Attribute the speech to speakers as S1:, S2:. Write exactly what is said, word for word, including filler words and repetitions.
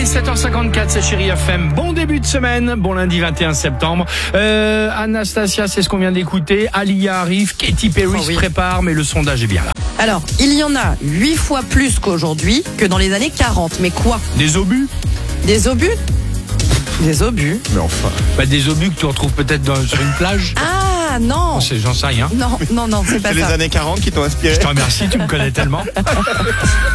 S1: sept heures cinquante-quatre, c'est Chérie F M. Bon début de semaine, bon lundi vingt et un septembre. Euh, Anastasia, c'est ce qu'on vient d'écouter. Alia arrive, Katy Perry
S2: oh, oui.
S1: se prépare, mais le sondage est bien là.
S2: Alors, il y en a huit fois plus qu'aujourd'hui que dans les années quarante. Mais quoi?
S1: Des obus?
S2: Des obus? Des obus?
S3: Mais enfin.
S1: Bah, des obus que tu retrouves peut-être dans, sur une plage.
S2: Ah non.
S1: C'est, j'en sais rien.
S2: Non, non, non, c'est pas
S3: C'est
S2: ça.
S3: les années quarante qui t'ont inspiré.
S1: Je te remercie, tu me connais tellement.